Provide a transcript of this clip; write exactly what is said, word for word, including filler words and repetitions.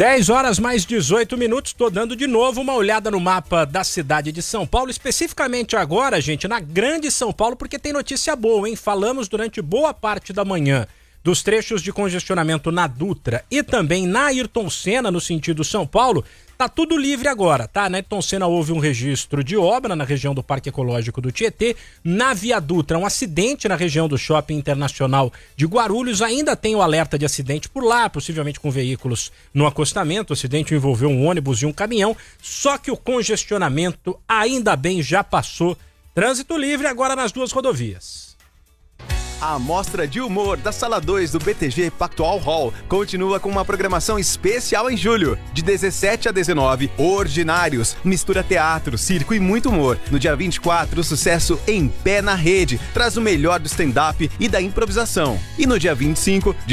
dez horas mais dezoito minutos, tô dando de novo uma olhada no mapa da cidade de São Paulo, especificamente agora, gente, na Grande São Paulo, porque tem notícia boa, hein? Falamos durante boa parte da manhã dos trechos de congestionamento na Dutra e também na Ayrton Senna, no sentido São Paulo. Tá tudo livre agora, tá? Na Ayrton Senna houve um registro de obra na região do Parque Ecológico do Tietê. Na Via Dutra, um acidente na região do Shopping Internacional de Guarulhos. Ainda tem o alerta de acidente por lá, possivelmente com veículos no acostamento. O acidente envolveu um ônibus e um caminhão. Só que o congestionamento, ainda bem, já passou. Trânsito livre agora nas duas rodovias. A Mostra de Humor da Sala dois do B T G Pactual Hall continua com uma programação especial em julho. De dezessete a dezenove, Ordinários, mistura teatro, circo e muito humor. No dia vinte e quatro, o sucesso Em Pé na Rede traz o melhor do stand-up e da improvisação. E no dia vinte e cinco, de